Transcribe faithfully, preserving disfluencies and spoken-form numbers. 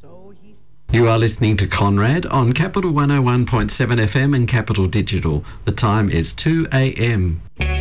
You are listening to Conrad on Capital one oh one point seven F M and Capital Digital. The time is two a m.